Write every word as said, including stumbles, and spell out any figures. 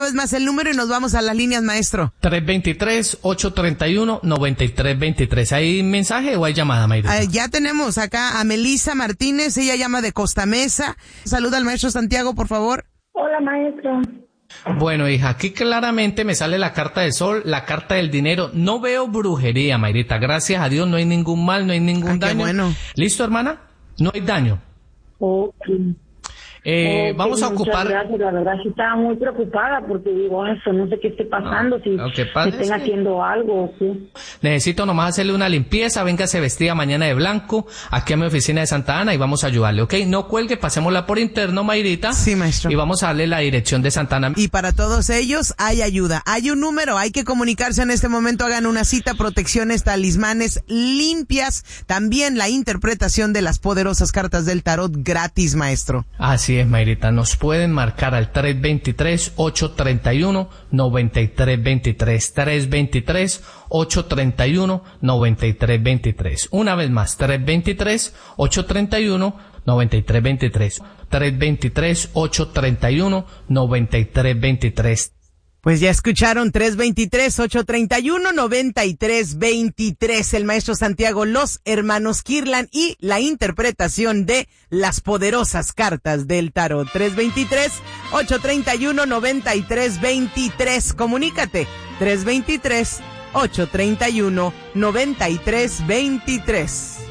vez más el número y nos vamos a las líneas, maestro. tres dos tres, ocho tres uno, nueve tres dos tres. ¿Hay mensaje o hay llamada, Mayrita? Uh, ya tenemos acá a Melissa Martínez, ella llama de Costa Mesa. Saluda al maestro Santiago, por favor. Hola, maestro. Bueno, hija, aquí claramente me sale la carta del sol, la carta del dinero. No veo brujería, Mayrita. Gracias a Dios no hay ningún mal, no hay ningún Ay, daño. qué bueno. ¿Listo, hermana? No hay daño. Ok. Eh, Ok, vamos a ocupar... Muchas gracias, la verdad sí estaba muy preocupada porque digo, eso, no sé qué esté pasando, No, si lo que pasa me estén es que- haciendo algo o qué. Necesito nomás hacerle una limpieza, véngase vestida mañana de blanco, aquí a mi oficina de Santa Ana y vamos a ayudarle, ¿ok? No cuelgue, pasémosla por interno, Mayrita. Sí, maestro. Y vamos a darle la dirección de Santa Ana. Y para todos ellos hay ayuda. Hay un número, hay que comunicarse en este momento, hagan una cita, protecciones, talismanes limpias, también la interpretación de las poderosas cartas del tarot gratis, maestro. Así es, Mayrita, nos pueden marcar al tres dos tres, ocho tres uno, nueve tres dos tres, tres dos tres, ocho tres uno, nueve tres dos tres. Una vez más, tres dos tres, ocho tres uno, nueve tres dos tres, tres dos tres, ocho tres uno, nueve tres dos tres. Pues ya escucharon, tres dos tres, ocho tres uno, nueve tres dos tres, el maestro Santiago, los hermanos Kirlan y la interpretación de las poderosas cartas del tarot. tres dos tres, ocho tres uno, nueve tres dos tres. Comunícate, tres dos tres, ocho tres uno, nueve tres dos tres.